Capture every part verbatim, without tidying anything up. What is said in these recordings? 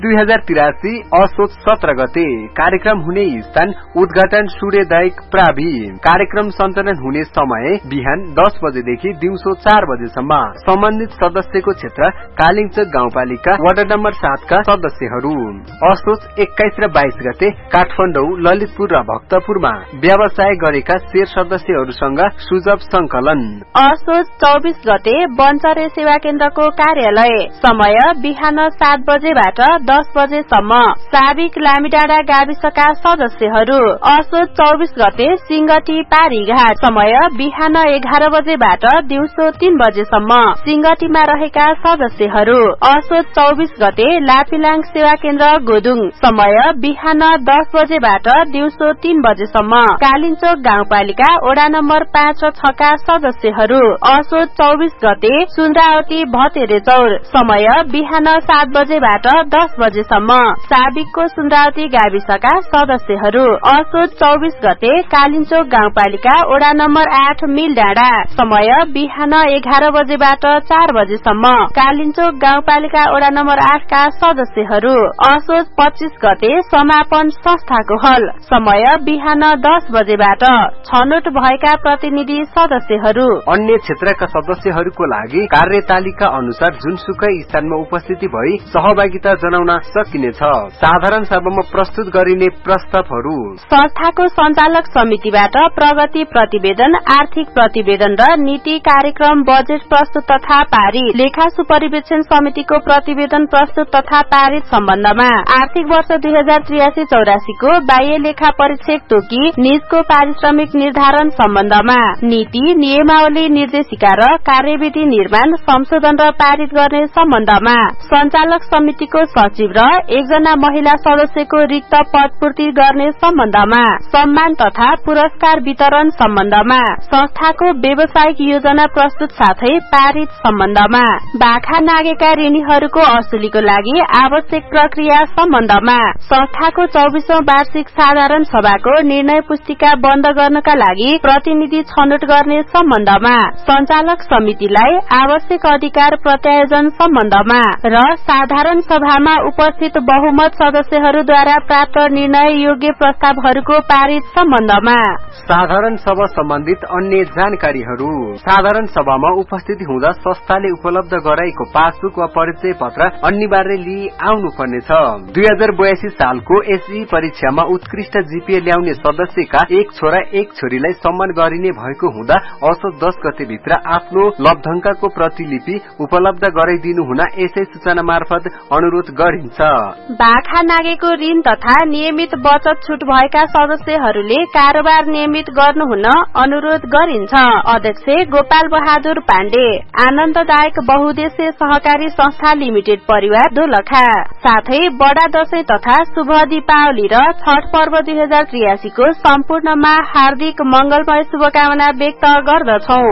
दुई हजार तिरासी असोज सत्र गते कार्यक्रम हुने स्थान उद्घाटन सूर्यदायक प्रावि। कार्यक्रम सञ्चालन हुने समय बिहान दस बजेदेखि दिउँसो चार बजेसम्म। सम्बन्धित सदस्यको क्षेत्र कालिङचोक गाउँपालिका वार्ड नम्बर सात का सदस्यहरू। असोज एक्काइस र बाइस गते काठमाडौँ, ललितपुर र भक्तपुरमा व्यवसाय गरेका शेर सदस्यहरूसँग सुझाव संकलन। असोज चौबिस गते बन्चरे सेवा केन्द्रको कार्यालय समय बिहान सात बजेबाट दस बजेसम्म। साबिक लामीडाँडा गाविसका सदस्यहरू। असोज चौबिस गते सिंगटी पारीघाट समय बिहान एघार बजेबाट दिउँसो तीन बजेसम्म। सिंगटीमा रहेका सदस्यहरू। असोज चौबिस गते लापिलाङ सेवा केन्द्र गोदुङ समय बिहान दस बजेबाट दिउँसो तीन बजेसम्म। कालिङचोक गाउँपालिका वडा नम्बर पाँच र छ का सदस्यहरू। असोज चौबिस गते सुन्द्रावती भतेरे चौर समय बिहान सात बजेबाट दस बजेसम्म। साबिकको सुन्द्रावती गाविसका सदस्यहरू। असोज चौबिस गते कालिङचोक गाउँपालिका वडा नम्बर आठ मिल डाँडा समय बिहान एघार बजेबाट चार बजेसम्म। कालिङचोक गाउँपालिका वडा नम्बर आठ का सदस्यहरू। असोज पच्चीस गते समापन संस्थाको हल समय बिहान दस बजेबाट। छनौट भएका प्रतिनिधि सदस्यहरू। अन्य क्षेत्रका सदस्यहरूको लागि कार्यतालिका अनुसार जुनसुकै स्थानमा उपस्थिति भई सहभागिता जनाउन सकिनेछ। साधारण सभामा प्रस्तुत गरिने प्रस्तावहरू। संस्थाको सञ्चालक समितिबाट प्रगति प्रतिवेदन, आर्थिक प्रतिवेदन र नीति कार्यक्रम बजेट प्रस्तुत तथा पारित। लेखा सुपरिवेक्षण समितिको प्रतिवेदन प्रस्तुत तथा पारित सम्बन्धमा। आर्थिक वर्ष दुई हजार त्रियासी चौरासी को बाह्य लेखा परीक्षक तोकी निजको पारिश्रमिक निर्धारण सम्बन्धमा। नीति नियमावली निर्देशिका र कार्यविधि निर्माण संशोधन र पारित गर्ने सम्बन्धमा। सञ्चालक समितिको सचिव र एकजना महिला सदस्यको रिक्त पद पूर्ति गर्ने सम्बन्धमा। सम्मान तथा पुरस्कार वितरण सम्बन्धमा। संस्थाको व्यावसायिक योजना प्रस्तुत साथै पारित सम्बन्धमा। बाखा नागेका ऋणीहरूको असुलीको लागि आवश्यक प्रक्रिया सम्बन्धमा। संस्थाको चौबीसौं वार्षिक साधारण सभाको निर्णय पुस्तिका बन्द गर्नका लागि प्रतिनिधि छनौट गर्ने सम्बन्धमा। सञ्चालक समितिलाई आवश्यक अधिकार प्रत्यायोजन सम्बन्धमा र साधारण सभामा उपस्थित बहुमत सदस्यहरूद्वारा प्राप्त निर्णय योग्य प्रस्तावहरूको पारित सम्बन्धमा। साधारण सभा सम्बन्धित अन्य जानकारीहरू। साधारण सभामा उपस्थिति हुँदा संस्थाले उपलब्ध गराएको पासबुक वा परिचय पत्र अनिवार्य लिई आउनुपर्नेछ। दुई हजार बयासी सालको एसई परीक्षामा उत्कृष्ट जीपीए ल्याउने सदस्यका एक छोरा एक छोरीलाई सम्मान गरिने भएको हुँदा असोज दस गते भित्र आफ्नो लब्धंकाको प्रतिलिपि उपलब्ध गराइदिनु हुन यसै सूचना मार्फत अनुरोध गरिन्छ। बाखा नागेको ऋण तथा नियमित बचत छुट भएका सदस्यहरूले कारोबार नियमित गर्नुहुन अनुरोध गरिन्छ। अध्यक्ष गोपाल बहादुर पाण्डे, आनन्ददायक बहुद्देश्य सहकारी संस्था लिमिटेड परिवार दोलखा। साथै बडा दशैं तथा शुभ दीपावली र छठ पर्व दुई हजार त्रियासी को सम्पूर्णमा हार्दिक मंगलमय शुभकामना व्यक्त गर्दछौ।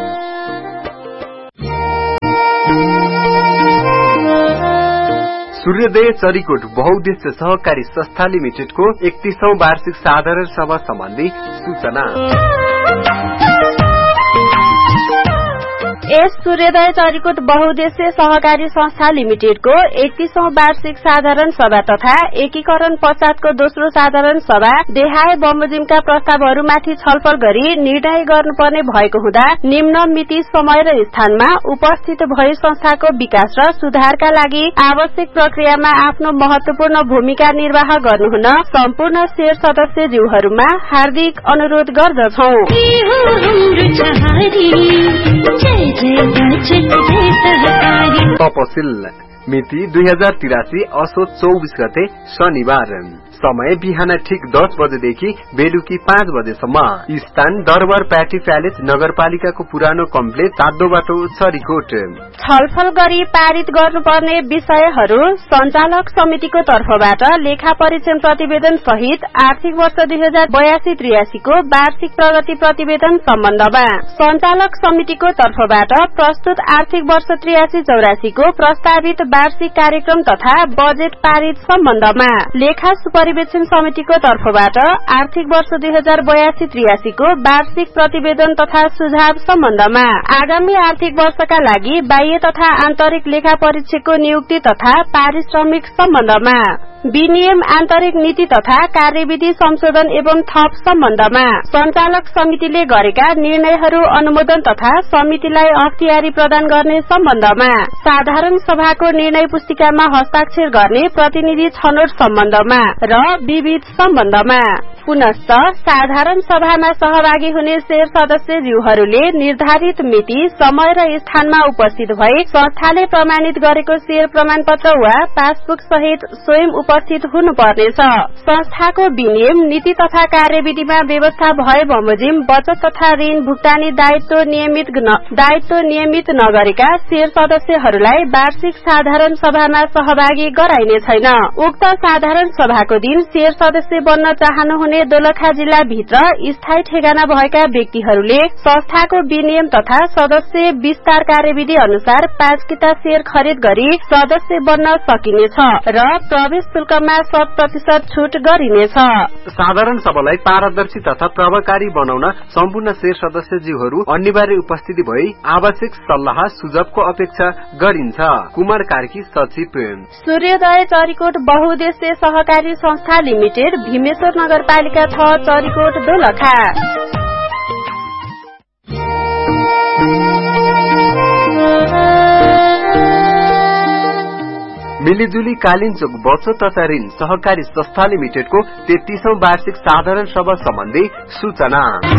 सूर्योदय चरीकोट बहुद्देश्य सहकारी संस्था लिमिटेडको एकतीसौं वार्षिक साधारण सभा सम्बन्धी सूचना। यस सूर्योदय चरीकोट बहुद्देश्य सहकारी संस्था लिमिटेडको एकतीसौं वार्षिक साधारण सभा तथा एकीकरण पश्चातको दोस्रो साधारण सभा देहाय बमोजिमका प्रस्तावहरूमाथि छलफल गरी निर्णय गर्नुपर्ने भएको हुँदा निम्न मिति, समय र स्थानमा उपस्थित भई संस्थाको विकास र सुधारका लागि आवश्यक प्रक्रियामा आफ्नो महत्वपूर्ण भूमिका निर्वाह गर्नुहुन सम्पूर्ण शेर सदस्यज्यूहरूमा हार्दिक अनुरोध गर्दछौ। तपसिल मिति दुई हजार तिरासी असोज चौबीस गते शनिबार। समय बिहान ठिक दस बजेदेखि बेलुकी पाँच बजेसम्म। स्थान दरबार प्याटी प्यालेस नगरपालिकाको पुरानो कम्प्लेक्स सातो बाटो चरीकोट। छलफल गरी पारित गर्नुपर्ने विषयहरू सञ्चालक समितिको तर्फबाट लेखा परीक्षण प्रतिवेदन सहित आर्थिक वर्ष दुई हजार बयासी त्रियासी को वार्षिक प्रगति प्रतिवेदन सम्बन्धमा। सञ्चालक समितिको तर्फबाट प्रस्तुत आर्थिक वर्ष त्रियासी चौरासी को प्रस्तावित वार्षिक कार्यक्रम तथा बजेट पारित सम्बन्धमा लेखा सुपरिवेक्षण समितिको तर्फबाट आर्थिक वर्ष दुई हजार बयासी त्रियासी को वार्षिक प्रतिवेदन तथा सुझाव सम्बन्धमा आगामी आर्थिक वर्षका लागि बाह्य तथा आन्तरिक लेखा परीक्षकको नियुक्ति तथा पारिश्रमिक सम्बन्धमा विनियम आन्तरिक नीति तथा कार्यविधि संशोधन एवं थप सम्बन्धमा संचालक समितिले गरेका निर्णयहरू अनुमोदन तथा समितिलाई अख्तियारी प्रदान गर्ने सम्बन्धमा साधारण सभाको निर्णय पुस्तिकामा हस्ताक्षर गर्ने प्रतिनिधि छनौट सम्बन्धमा र विविध सम्बन्धमा पुनश्च साधारण सभामा सहभागी हुने शेर सदस्यज्यूहरूले निर्धारित मिति समय र स्थानमा उपस्थित भई संस्थाले प्रमाणित गरेको शेर प्रमाणपत्र वा पासबुक सहित स्वयं उपस्थित हुनुपर्नेछ। संस्थाको विनियम नीति तथा कार्यविधिमा व्यवस्था भए बमोजिम बचत तथा ऋण भुक्तानी दायित्व नियमित दायित्व नियमित नगरेका शेर सदस्यहरूलाई वार्षिक साधारण सभामा सहभागी गराइने छैन। उक्त साधारण सभाको दिन शेर सदस्य बन्न चाहनुहुने दोलखा जिल्ला भित्र स्थायी ठेगाना भएका व्यक्तिहरूले संस्थाको विनियम तथा सदस्य विस्तार कार्यविधि अनुसार पाँच किता शेयर खरिद गरी सदस्य बन्न सकिनेछ र प्रवेश शुल्कमा शत प्रतिशत छूट गरिनेछ। साधारण सभालाई पारदर्शी तथा प्रभावकारी बनाउन सम्पूर्ण शेर सदस्यज्यूहरू अनिवार्य उपस्थिति भई आवश्यक सल्लाह सुझावको अपेक्षा गरिन्छ। कुमार कार्की सचिव। सूर्योदय चरीकोट बहुउद्देश्य सहकारी संस्था लिमिटेड भीमेश्वर नगरपालिका छ चरीकोट दोलखा। मिलिजुली कालिन्चोक बचत तथा ऋण सहकारी संस्था लिमिटेडको तेत्तीसौं वार्षिक साधारण सभा सम्बन्धी सूचना।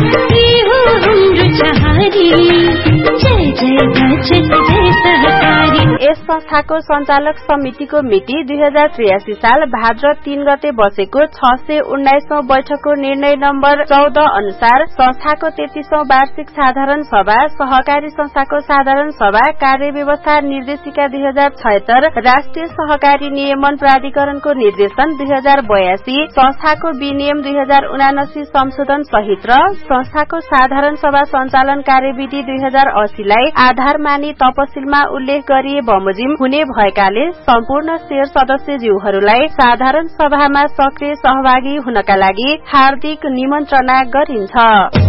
यस संस्थाको संचालक समितिको मिति दुई हजार त्रियासी साल भाद्र तीन गते बसेको छ सय उन्नाइसौं बैठकको निर्णय नम्बर चौध अनुसार संस्थाको तेत्तीसौं वार्षिक साधारण सभा सहकारी संस्थाको साधारण सभा कार्य व्यवस्था निर्देशिका दुई हजार छयत्तर राष्ट्रिय सहकारी नियमन प्राधिकरणको निर्देशन दुई हजार बयासी संस्थाको विनियम दुई हजार उनासी संशोधन सहित र संस्थाको साधारण सभा सञ्चालन कार्यविधि दुई हजार अस्सीलाई आधार मानी तपसिलमा उल्लेख गरिए बमोजिम हुने भएकाले सम्पूर्ण शेर सदस्यज्यूहरूलाई साधारण सभामा सक्रिय सहभागी हुनका लागि हार्दिक निमन्त्रणा गरिन्छ।